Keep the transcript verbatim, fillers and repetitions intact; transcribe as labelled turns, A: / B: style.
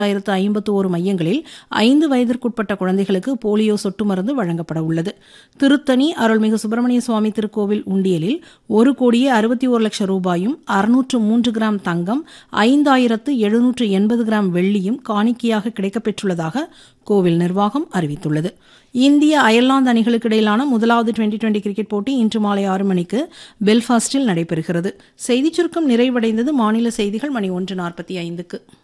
A: ஆயிரத்து ஐம்பத்து ஓரு மையங்களில் ஐந்து வயதிற்குட்பட்ட குழந்தைகளுக்கு போலியோ சொட்டு மருந்து வழங்கப்பட உள்ளது. திருத்தணி அருள்மிகு சுப்பிரமணிய சுவாமி திருக்கோவில் உண்டியலில் ஒரு கோடியே அறுபத்தி ஒரு லட்சம் ரூபாயும் அறுநூற்று மூன்று கிராம் தங்கம் ஐந்தாயிரத்து எழுநூற்று எண்பது கிராம் வெள்ளியும் காணிக்கையாக கிடைக்கப்பெற்றுள்ளதாக கோவில் நிர்வாகம் அறிவித்துள்ளது. இந்திய அயர்லாந்து அணிகளுக்கு இடையிலான முதலாவது டுவெண்டி டுவெண்டி கிரிக்கெட் போட்டி இன்று மாலை ஆறு மணிக்கு பெல்ஃபாஸ்டில் நடைபெறுகிறது. செய்திச் சுருக்கம் நிறைவடைந்தது. மாநில செய்திகள் மணி ஒன்று நாற்பத்தி ஐந்துக்கு.